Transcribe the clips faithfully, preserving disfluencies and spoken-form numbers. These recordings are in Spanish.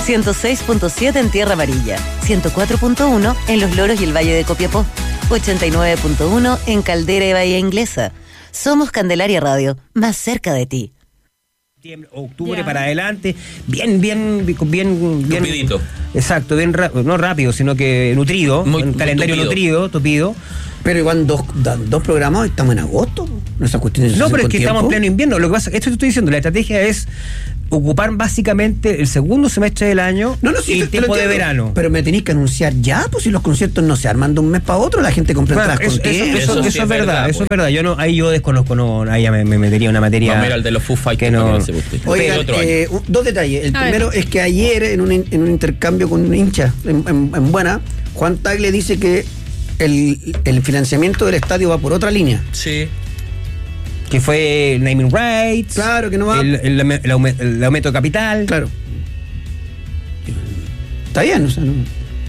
ciento seis punto siete en Tierra Amarilla, ciento cuatro punto uno en Los Loros y el Valle de Copiapó, ochenta y nueve punto uno en Caldera y Bahía Inglesa. Somos Candelaria Radio, más cerca de ti. Octubre Ya. para adelante, bien, bien, bien, bien, bien Tupidito. Exacto, bien, ra- no rápido, sino que nutrido, Muy- un muy calendario tupido. nutrido, tupido. Pero igual dos, dan dos programas, estamos en agosto. No, esas cuestiones se No, hacen pero es con que tiempo. estamos en pleno invierno. Lo que pasa, esto te estoy diciendo, la estrategia es ocupar básicamente el segundo semestre del año No, no, sí, y te- el te lo tiempo de entiendo. verano. Pero me tenéis que anunciar ya, pues si los conciertos no se arman de un mes para otro, la gente compra Bueno, entradas eso, con eso, tiempo. eso- Eso sí eso es es verdad, verdad, eso pues. es verdad. Yo no, ahí yo desconozco, no, ahí ya me, me metería en una materia. Vamos a ir al de los Foo Fighters que no- para que se guste. Oigan, Pero otro año. eh, un- dos detalles. El A primero ver. es que ayer, en un, in- en un intercambio con un hincha en, en- en Buena, Juan Tagle dice que el, el financiamiento del estadio va por otra línea. Sí. Que fue el naming rights. Claro, que no va- El, el, aume- el aume- el aumento de capital. Claro. Está bien, o sea, no.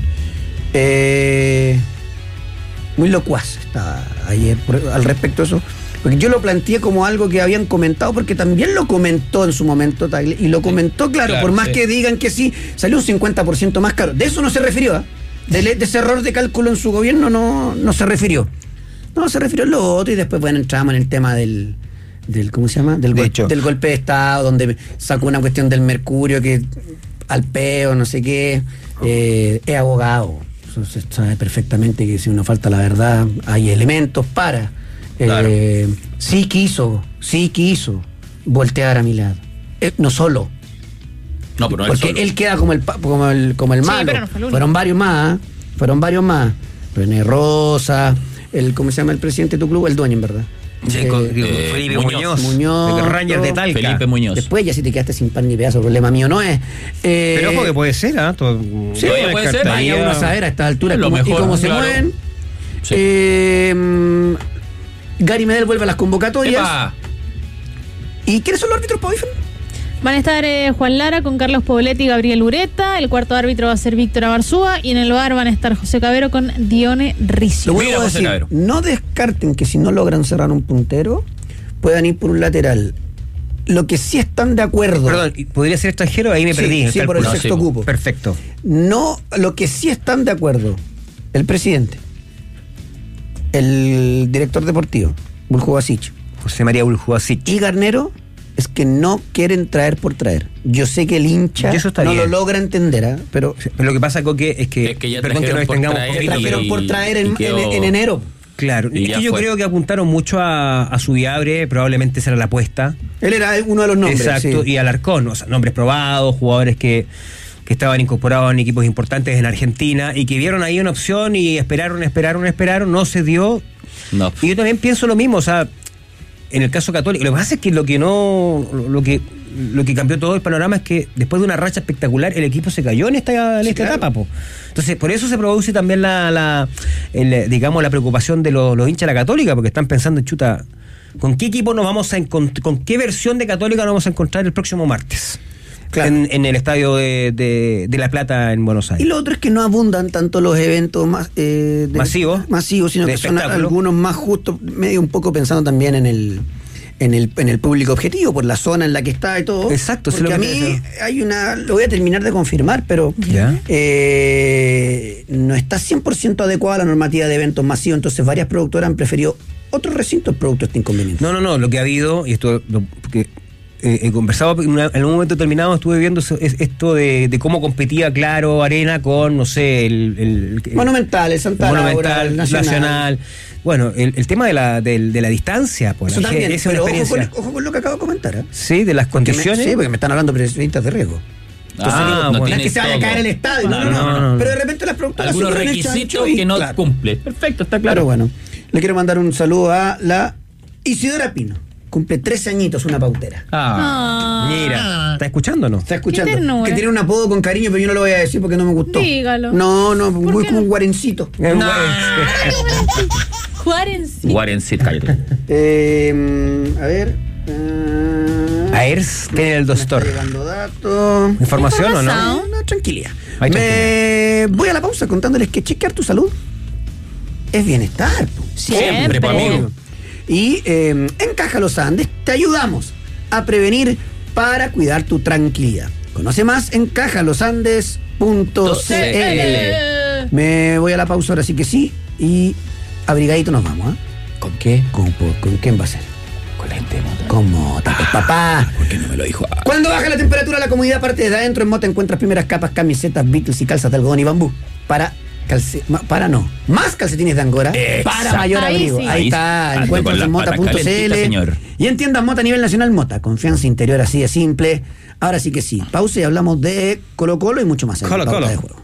Eh, muy locuaz estaba ayer por- al respecto de eso. Porque yo lo planteé como algo que habían comentado, porque también lo comentó en su momento Tagle, y lo comentó, claro, claro, por más sí. que digan que sí, salió un cincuenta por ciento más caro. De eso no se refirió, ¿ah? de, de ese error de cálculo en su gobierno no, no se refirió. No, se refirió a lo otro, y después, bueno, entramos en el tema del, del ¿cómo se llama? Del, De gol- hecho. del golpe de Estado, donde sacó una cuestión del mercurio que al peo, no sé qué. Eh, es abogado. Eso se sabe perfectamente que si uno falta la verdad, hay elementos para. Eh, Claro. Sí quiso, sí quiso voltear a mi lado. Eh, no solo. No, pero no es Porque solo. él queda como el, pa- como el, como el Sí, malo. pero no fue el único. Fueron varios más, ¿eh? Fueron varios más. René Rosa, el, ¿cómo se llama el presidente de tu club? El dueño, en verdad. Sí, Eh, con- digo, eh, Felipe Muñoz. Muñoz, Muñoz, de Rangers de todo. Talca. Felipe Muñoz. Después ya si te quedaste sin pan ni pedazo, problema mío no es. Eh, Pero ojo que puede ser, ¿ah? Todo- Sí, no puede ser. descartaría- vaya uno a saber a esta altura Es lo cómo- y mejor, cómo se claro. mueven. Sí. Eh, mm, Gary Medel vuelve a las convocatorias. ¡Epa! ¿Y quiénes son los árbitros para hoy, Fran? Van a estar eh, Juan Lara con Carlos Poblete y Gabriel Ureta. El cuarto árbitro va a ser Víctor Abarzúa. Y en el bar van a estar José Cabero con Dione Lo Ricio. vuelvo Mira, a José decir, Cabero. no descarten que si no logran cerrar un puntero, puedan ir por un lateral. Lo que sí están de acuerdo. Perdón, ¿podría ser extranjero? Ahí me Sí, perdí. el sí, por el cálculo. sexto sí, cupo. Perfecto. No, lo que sí están de acuerdo, el presidente, el director deportivo, Buljubasic, José María Uljuasic. y Garnero, es que no quieren traer por traer. Yo sé que el hincha Y eso está no bien. lo logra entender, ¿ah? pero Pero lo que pasa, Coque, es que, Es que ya perdón que trajeron nos por extengamos traer un que y- poquito. trajeron por traer en, y quedó- en- en enero. Claro, Y es ya que yo fue. creo que apuntaron mucho a, a Subiabre, probablemente esa era la apuesta. Él era uno de los nombres. Exacto, sí. y Alarcón, o sea, nombres probados, jugadores que, que estaban incorporados en equipos importantes en Argentina y que vieron ahí una opción y esperaron, esperaron, esperaron, no se dio. No. Y yo también pienso lo mismo, o sea, en el caso Católico, lo que pasa es que lo que no, lo que lo que cambió todo el panorama es que después de una racha espectacular el equipo se cayó en esta, en Sí, esta claro. etapa, po. Entonces, por eso se produce también la, la el, digamos, la preocupación de los, los hinchas de la Católica, porque están pensando, chuta, ¿con qué equipo nos vamos a encontrar, con qué versión de Católica nos vamos a encontrar el próximo martes? Claro. En, en el estadio de, de, de La Plata en Buenos Y Aires. lo otro es que no abundan tanto los eventos más eh, de- Masivos. masivos, sino De que son espectáculo. algunos más justos, medio un poco pensando también en el en el en el público objetivo, por la zona en la que está y todo. Exacto, eso es porque lo a que mí te decía. hay una, lo voy a terminar de confirmar, pero Ya. eh, no está cien por ciento adecuada la normativa de eventos masivos, entonces varias productoras han preferido otros recintos producto de este inconveniente. No, no, no, lo que ha habido, y esto, lo- porque eh, he conversado en, una- en un momento determinado, estuve viendo eso- es- esto de, de cómo competía, claro, Arena con, no sé, el... el- el- Monumental, el Santa Laura, Monumental, el Nacional. Nacional. Bueno, el, el tema de la, del- de la distancia, pues, Eso la también, gente- esa es pero una ojo con, experiencia. ojo con lo que acabo de comentar. ¿eh? Sí, de las Porque me- condiciones. sí, porque me están hablando periodistas de riesgo. Entonces, Ah, digo, no no es tiene que se vaya a todo. caer el estadio, no, Claro, no, no, no, no, no. Pero de repente las productoras Algunos se ponen el requisitos chancho y- que no claro. cumple. Perfecto, está Claro, claro. bueno. Le quiero mandar un saludo a la Isidora Pino. Cumple trece añitos, una pautera. Ah. Ah. Mira, ¿está escuchando o no? Está escuchando. Qué ternura. Que tiene un apodo con cariño, pero yo no lo voy a decir porque no me gustó. Dígalo. No, no, muy qué como no? un guarencito. Eh, No. Juárez. Guarencit, cállate. Eh, a ver. eh, Aers, que en el me está doctor. llegando datos. ¿Información o no? pasado? No, tranquilidad. Ay, Me voy a la pausa contándoles que chequear tu salud es bienestar. po. Siempre, pa' amigo. Y eh, en Caja Los Andes te ayudamos a prevenir para cuidar tu tranquilidad. Conoce más en caja los andes punto c l. Me voy a la pausa ahora sí que sí. Y abrigadito nos vamos, ¿eh? ¿Con qué? ¿Con, ¿Con quién va a ser? Con la gente de Mota. Con Mota, pues, papá. ¿Por qué no me lo dijo? Ah. Cuando baja la temperatura, la comodidad parte desde adentro. En Mota encuentras primeras capas, camisetas, Beatles y calzas de algodón y bambú. Para calce... Para no. Más calcetines de Angora. Exacto. Para mayor Ahí abrigo. sí. Ahí está. Ando Encuentras con en las patas mota punto c calentitas, l. señor. Y en tiendas Mota a nivel nacional. Mota. Confianza interior así de simple. Ahora sí que sí. Pausa y hablamos de Colo Colo y mucho más. en Colo Pauta Colo. de Juego.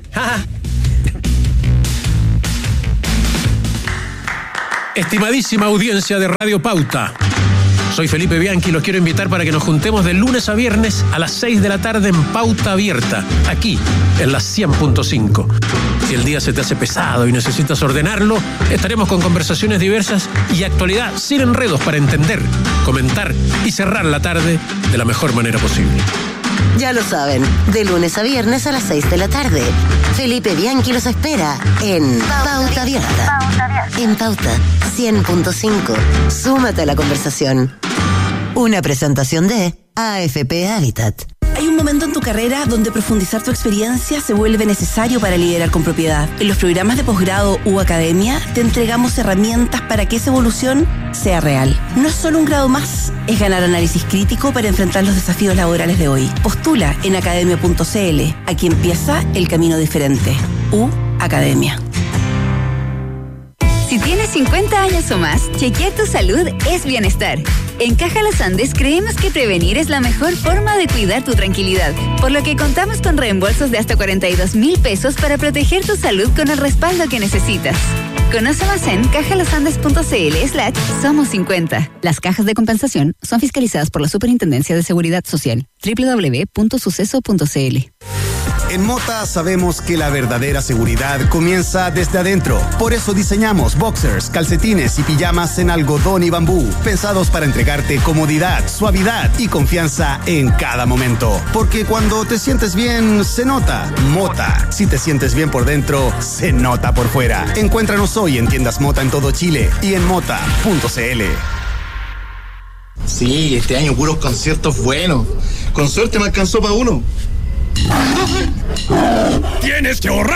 Estimadísima audiencia de Radio Pauta, soy Felipe Bianchi y los quiero invitar para que nos juntemos de lunes a viernes a las seis de la tarde en Pauta Abierta, aquí en la cien punto cinco. Si el día se te hace pesado y necesitas ordenarlo, estaremos con conversaciones diversas y actualidad sin enredos para entender, comentar y cerrar la tarde de la mejor manera posible. Ya lo saben, de lunes a viernes a las seis de la tarde. Felipe Bianchi los espera en Pauta Abierta. En Pauta cien punto cinco. Súmate a la conversación. Una presentación de A F P Habitat. Hay un momento en tu carrera donde profundizar tu experiencia se vuelve necesario para liderar con propiedad. En los programas de posgrado u academia te entregamos herramientas para que esa evolución sea real. No es solo un grado más, es ganar análisis crítico para enfrentar los desafíos laborales de hoy. Postula en academia punto c l. Aquí empieza el camino diferente. U Academia. Si tienes cincuenta años o más, chequear tu salud es bienestar. En Caja Los Andes creemos que prevenir es la mejor forma de cuidar tu tranquilidad, por lo que contamos con reembolsos de hasta cuarenta y dos mil pesos para proteger tu salud con el respaldo que necesitas. Conoce más en cajalosandes punto c l slash somos cincuenta. Las cajas de compensación son fiscalizadas por la Superintendencia de Seguridad Social. doble u doble u doble u punto suceso punto c l. En Mota sabemos que la verdadera seguridad comienza desde adentro. Por eso diseñamos boxers, calcetines y pijamas en algodón y bambú, pensados para entregarte comodidad, suavidad y confianza en cada momento. Porque cuando te sientes bien, se nota. Mota. Si te sientes bien por dentro, se nota por fuera. Encuéntranos hoy en tiendas Mota en todo Chile y en mota punto c l. Sí, este año puros conciertos buenos. Con suerte me alcanzó para uno. Tienes que ahorrar.